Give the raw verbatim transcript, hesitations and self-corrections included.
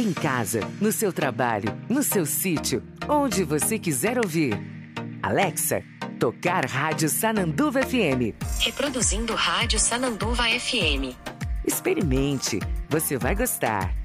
Em casa, no seu trabalho, no seu sítio, onde você quiser ouvir. Alexa, tocar Rádio Sananduva F M. Reproduzindo Rádio Sananduva F M. Experimente, você vai gostar.